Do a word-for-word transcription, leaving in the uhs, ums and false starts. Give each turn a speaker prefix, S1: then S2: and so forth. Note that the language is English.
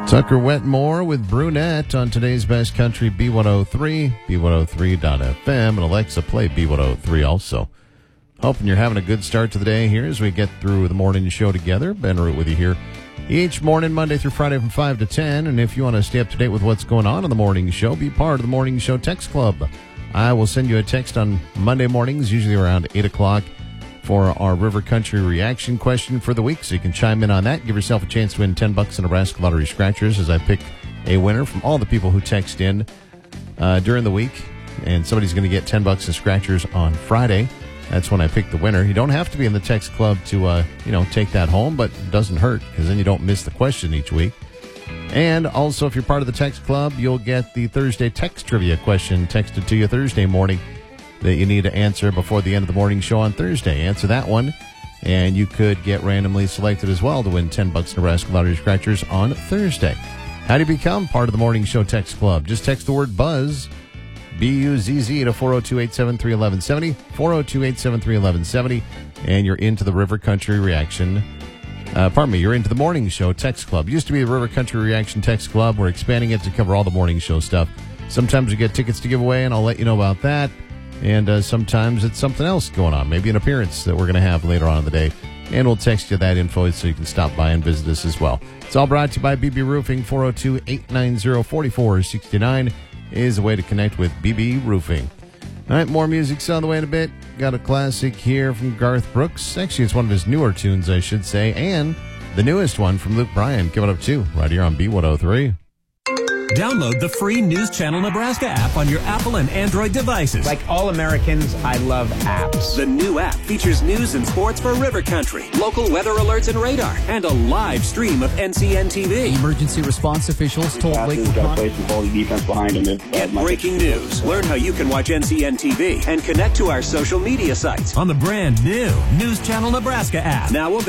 S1: Tucker Wetmore with Brunette on today's Best Country B one oh three, B one oh three dot F M, and Alexa, play B one oh three also. Hoping you're having a good start to the day here as we get through the morning show together. Ben Root with you here each morning, Monday through Friday from five to ten. And if you want to stay up to date with what's going on in the morning show, be part of the Morning Show Text Club. I will send you a text on Monday mornings, usually around eight o'clock, for our River Country reaction question for the week. So you can chime in on that. Give yourself a chance to win ten bucks in Nebraska Lottery Scratchers as I pick a winner from all the people who text in uh, during the week. And somebody's going to get ten bucks in Scratchers on Friday. That's when I pick the winner. You don't have to be in the text club to, uh, you know, take that home, but it doesn't hurt because then you don't miss the question each week. And also, if you're part of the text club, you'll get the Thursday text trivia question texted to you Thursday morning that you need to answer before the end of the morning show on Thursday. Answer that one, and you could get randomly selected as well to win ten bucks Nebraska Lottery Scratchers on Thursday. How do you become part of the morning show text club? Just text the word BUZZ, B U Z Z, to four oh two, eight seven three, one one seven oh, four oh two, eight seven three, one one seven oh, and you're into the River Country Reaction. Uh, pardon me, you're into the Morning Show Text Club. It used to be the River Country Reaction Text Club. We're expanding it to cover all the morning show stuff. Sometimes we get tickets to give away, and I'll let you know about that. And uh, sometimes it's something else going on, maybe an appearance that we're going to have later on in the day. And we'll text you that info so you can stop by and visit us as well. It's all brought to you by B B Roofing. Four oh two, eight nine oh, four four six nine is a way to connect with B B Roofing. All right, more music's on the way in a bit. Got a classic here from Garth Brooks. Actually, it's one of his newer tunes, I should say, and the newest one from Luke Bryan. Give it up, too, right here on B one oh three.
S2: Download the free News Channel Nebraska app on your Apple and Android devices.
S3: Like all Americans, I love apps.
S2: The new app features news and sports for River Country, local weather alerts and radar, and a live stream of N C N T V.
S4: Emergency response officials told Lake
S2: Get breaking news. Learn how you can watch N C N T V and connect to our social media sites on the brand new News Channel Nebraska app. Now available.